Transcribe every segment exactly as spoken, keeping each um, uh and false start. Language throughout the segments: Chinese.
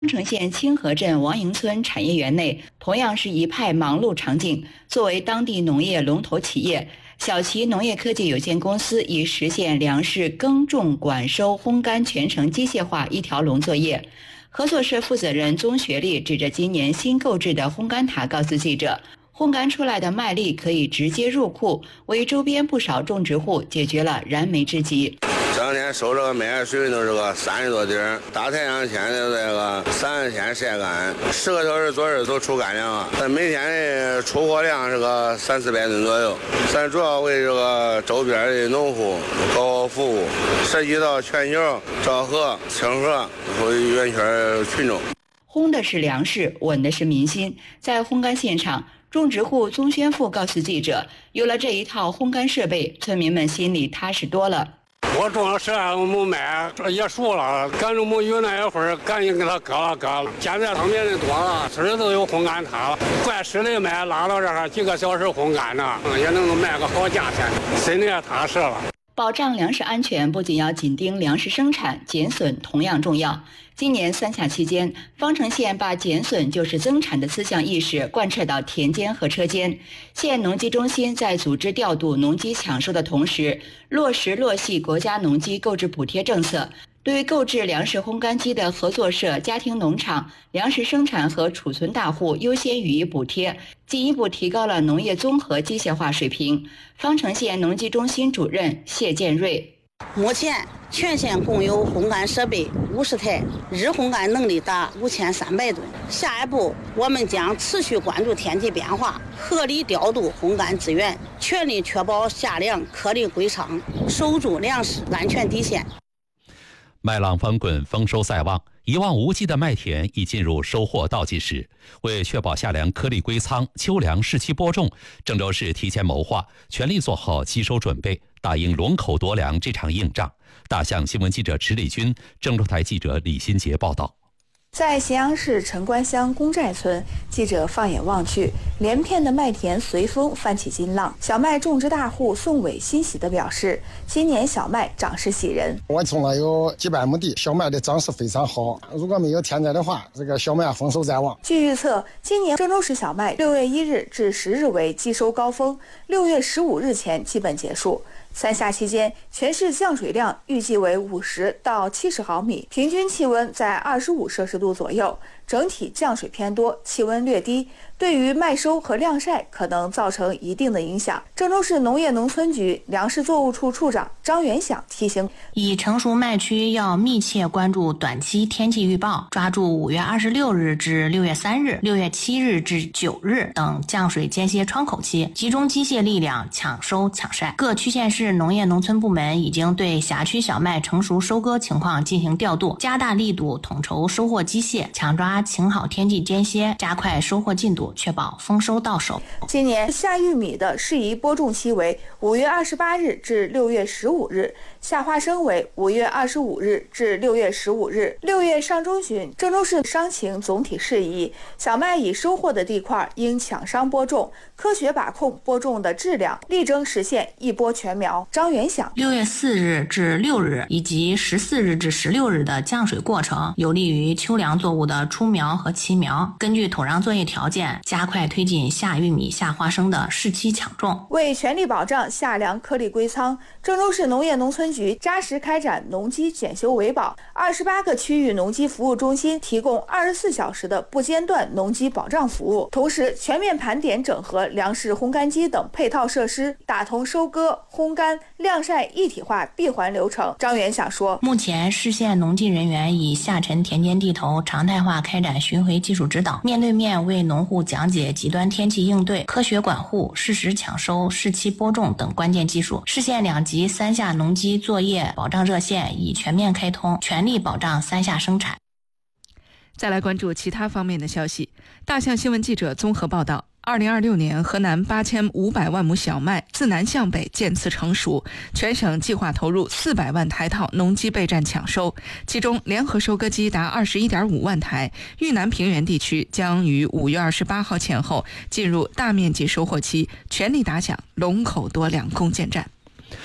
丰城县清河镇王营村产业园内，同样是一派忙碌场景。作为当地农业龙头企业，小齐农业科技有限公司已实现粮食耕种、管收、烘干全程机械化一条龙作业。合作社负责人宗学利指着今年新购置的烘干塔告诉记者，烘干出来的麦粒可以直接入库，为周边不少种植户解决了燃眉之急。 这两天收这个麦水温都是个三十多底儿，大太阳天的这个三十天晒干，十个小时左右都出干粮了。咱每天的出货量是个三四百吨左右。咱主要为这个周边的农户搞服务，涉及到全球昭和、清河和原圈群众。 烘的是粮食，稳的是民心。在烘干现场，种植户宗宣富告诉记者，有了这一套烘干设备，村民们心里踏实多了。 我种了十二亩麦，也熟了，赶着没雨那一会儿，赶紧给它割了割了。现在方便的多了，这儿都有烘干塔了，快湿的麦拉到这儿几个小时烘干呢，也能够卖个好价钱，心里也踏实了。 保障粮食安全不仅要紧盯粮食生产，减损同样重要。今年三夏期间，方城县把减损就是增产的思想意识贯彻到田间和车间。县农机中心在组织调度农机抢收的同时，落实落细国家农机购置补贴政策。对于购置粮食烘干机的合作社、家庭农场、粮食生产和储存大户优先予以补贴，进一步提高了农业综合机械化水平。方城县农机中心主任谢建瑞， 目前全县共有烘干设备五十台，日烘干能力达五千三百吨。下一步，我们将持续关注天气变化，合理调度烘干资源，全力确保下粮颗粒归仓，守住粮食安全底线。 麦浪翻滚，丰收在望，一望无际的麦田已进入收获倒计时。为确保夏粮颗粒归仓、秋粮适期播种，郑州市提前谋划，全力做好积收准备，打赢龙口夺粮这场硬仗。大象新闻记者池礼军，郑州台记者李新杰报道。 在咸阳市陈官乡公寨村，记者放眼望去，连片的麦田随风翻起金浪。小麦种植大户宋伟欣喜地表示，今年小麦长势喜人。 我种了有几百亩地，小麦的长势非常好。如果没有天灾的话，这个小麦丰收在望。 据预测，今年郑州市小麦六月一日至十日为季收高峰，六月十五日前基本结束。三夏期间，全市降水量预计为五十到七十毫米，平均气温在二十五摄氏度左右，整体降水偏多，气温略低，对于麦收和晾晒可能造成一定的影响。郑州市农业农村局粮食作物处处长张元响提醒， 已成熟麦区要密切关注短期天气预报，抓住五月二十六日至六月三日、六月七日至九日等降水间歇窗口期，集中机械力量抢收抢晒。各区县市农业农村部门已经对辖区小麦成熟收割情况进行调度，加大力度统筹收获机械，抢抓晴好天气间歇，加快收获进度，确保丰收到手。 今年夏玉米的适宜播种期为五月二十八日至六月十五日，夏花生为五月二十五日至六月十五日。六月上中旬，郑州市商情总体适宜，小麦已收获的地块应抢商播种，科学把控播种的质量，力争实现一播全苗。张元响， 六月四日至六日以及十四日至十六日的降水过程，有利于秋粮作物的出苗和齐苗。根据土壤作业条件，加快推进夏玉米、夏花生的适期抢种。 为全力保障夏粮颗粒归仓，郑州市农业农村局扎实开展农机检修维保，二十八个区域农机服务中心提供二十四小时的不间断农机保障服务，同时全面盘点整合粮食烘干机等配套设施，打通收割、烘干、晾晒一体化闭环流程。张元响说， 目前市县农技人员已下沉田间地头，常态化开展巡回技术指导，面对面为农户讲解极端天气应对、科学管护、适时抢收、适期播种等关键技术。市县两级三夏农机作业保障热线已全面开通，全力保障三夏生产。 再来关注其他方面的消息。大象新闻记者综合报道，二零二六年，河南八千五百万亩小麦自南向北渐次成熟，全省计划投入四百万台套农机备战抢收，其中联合收割机达二十一点五万台。豫南平原地区将于五月二十八号前后进入大面积收获期，全力打响龙口夺粮攻坚战。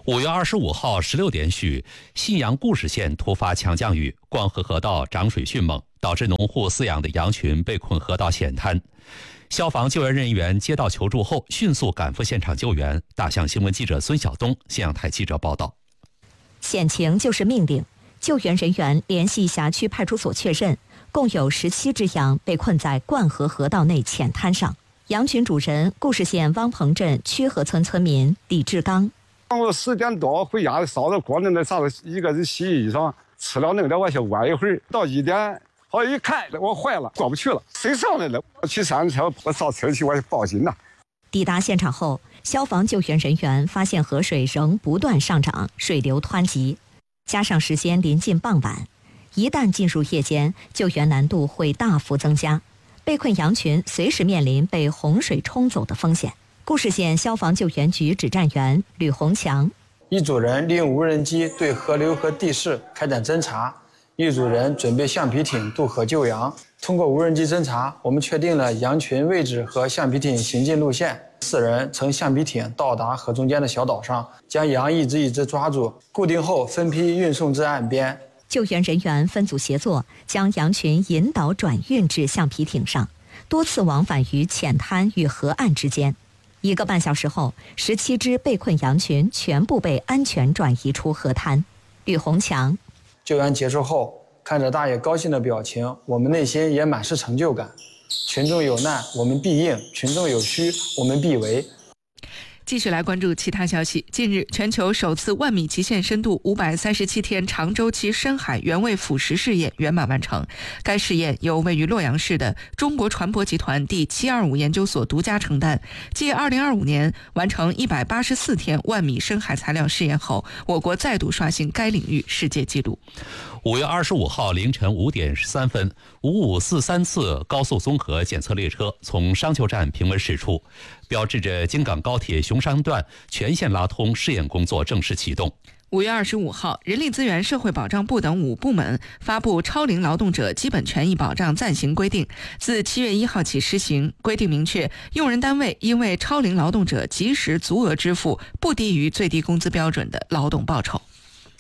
五月二十五号十六点许，信阳固始县突发强降雨，光河河道涨水迅猛，导致农户饲养的羊群被困河道险滩。消防救援人员接到求助后，迅速赶赴现场救援。大象新闻记者孙晓东，信阳台记者报道。 险情就是命令，救援人员联系辖区派出所确认，共有十七只羊被困在灌河河道内浅滩上。羊群主人固始县汪棚镇曲河村村民李志刚。 我十点多回家，烧着锅那那啥子，一个人洗衣裳，吃了那个我去玩一会儿，到一点，好一看我坏了，过不去了，水上来了，我去上车，我上车去，我去报警了。 抵达现场后，消防救援人员发现河水仍不断上涨，水流湍急，加上时间临近傍晚，一旦进入夜间，救援难度会大幅增加，被困羊群随时面临被洪水冲走的风险。固始县消防救援局指战员吕红强： 一组人利用无人机对河流和地势开展侦查，一组人准备橡皮艇渡河救羊。通过无人机侦查，我们确定了羊群位置和橡皮艇行进路线。四人乘橡皮艇到达河中间的小岛上，将羊一只一只抓住，固定后分批运送至岸边。 救援人员分组协作，将羊群引导转运至橡皮艇上，多次往返于浅滩与河岸之间。一个半小时后，十七只被困羊群全部被安全转移出河滩。吕红强： 救援结束后，看着大爷高兴的表情，我们内心也满是成就感。群众有难，我们必应；群众有需，我们必为。 继续来关注其他消息。近日，全球首次万米极限深度五百三十七天长周期深海原位腐蚀试验圆满完成。该试验由位于洛阳市的中国船舶集团第七二五研究所独家承担。继二零二五年完成一百八十四天万米深海材料试验后，我国再度刷新该领域世界纪录。 五月二十五号凌晨五点十三分，五五四三次高速综合检测列车从商丘站平稳驶出，标志着京港高铁雄山段全线拉通试验工作正式启动。 五月二十五号，人力资源社会保障部等五部门发布《超龄劳动者基本权益保障暂行规定》，自七月一号起施行。规定明确，用人单位应为超龄劳动者及时足额支付不低于最低工资标准的劳动报酬。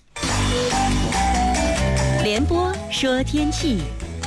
联播说天气，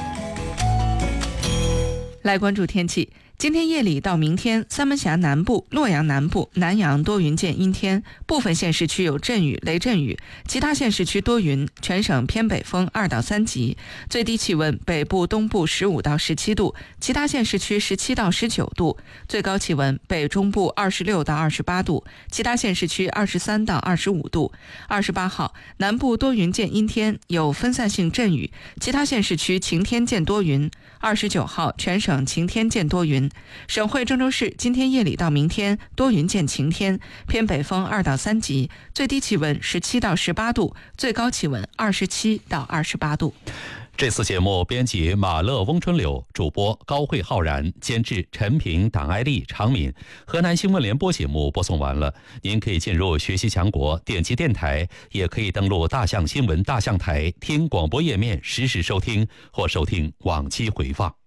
来关注天气。今天夜里到明天，三门峡南部、洛阳南部、南阳多云见阴天，部分县市区有阵雨、雷阵雨，其他县市区多云，全省偏北风二到三级，最低气温北部、东部十五到十七度，其他县市区十七到十九度，最高气温北中部二十六到二十八度，其他县市区二十三到二十五度。二十八号，南部多云见阴天，有分散性阵雨，其他县市区晴天见多云。二十九号，全省晴天见多云。省会郑州市今天夜里到明天多云见晴天，偏北风二到三级，最低气温十七到十八度，最高气温二十七到二十八度。 这次节目编辑马乐、翁春柳，主播高慧浩然，监制陈平、党爱丽、常敏。河南新闻联播节目播送完了，您可以进入学习强国，点击电台，也可以登录大象新闻大象台听广播页面实时收听或收听往期回放。